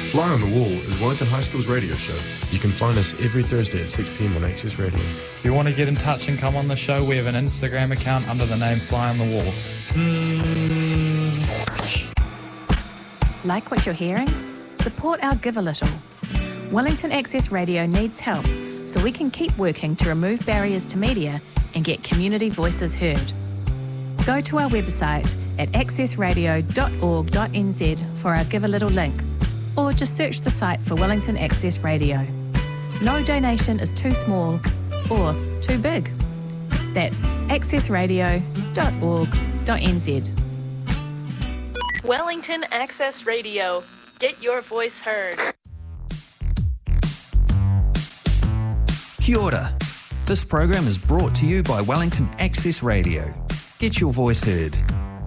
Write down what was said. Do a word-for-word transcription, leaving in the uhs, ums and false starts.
Fly on the Wall is Wellington High School's radio show. You can find us every Thursday at six p.m. on Access Radio. If you want to get in touch and come on the show, we have an Instagram account under the name Fly on the Wall. Like what you're hearing? Support our Give a Little. Wellington Access Radio needs help, so we can keep working to remove barriers to media and get community voices heard. Go to our website at access radio dot org dot n z for our Give a Little link, or just search the site for Wellington Access Radio. No donation is too small or too big. That's access radio dot org dot n z. Wellington Access Radio. Get your voice heard. Kia ora. This program is brought to you by Wellington Access Radio. Get your voice heard.